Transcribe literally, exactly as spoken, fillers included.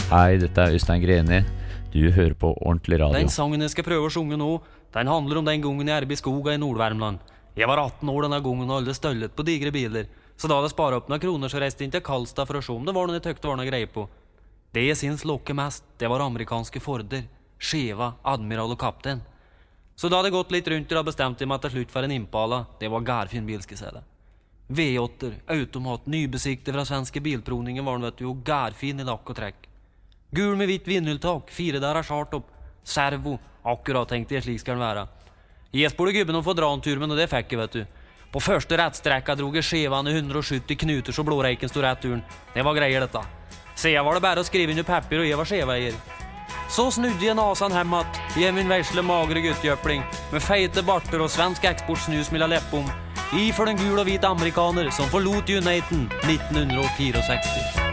Hei, dette er Øystein Greni. Du hører på Ordentlig Radio. Den sangen jeg skal prøve å synge nå, den handler om den gangen jeg arbeid i skoga i Nordvärmland. Jeg var atten år denne gangen og alle støllet på digre biler. Så da hadde jeg sparet opp noen kroner, så reiste inn til Karlstad for å se om det var noe jeg tøkte var noe greie på. Det jeg syns lokket mest, det var amerikanske Forder, Cheva, Admiral og Kaptein. Så da hadde jeg gått litt rundt og bestemt meg til slutt for en Impala. Det var gærfin bil, skal jeg si det. V åtte, automat, nybesiktet fra svenske bilprovningen var den, vet du, og gærfin i lakk og trekk. Gul med hvitt vinnulltak, fire der er skjart opp. Servo, akkurat tenkte jeg slik skal den være. Jeg spurte gubben om å få dra en tur, men det fikk jeg, vet du. På første rettstrekka drog jeg Chevan i hundre og sytti knuter så blåreiken stod rett turen. Det var greier dette. Så jeg var det bare å skrive inn i papir, og jeg var Cheva-eier. Så snudde jeg nasan hemmat, i min versle magre guttjøpling, med feite barter og svensk eksportsnus mellom leppom, i for den gul og hvit amerikaner som forlot Uniten nitten sekstifire.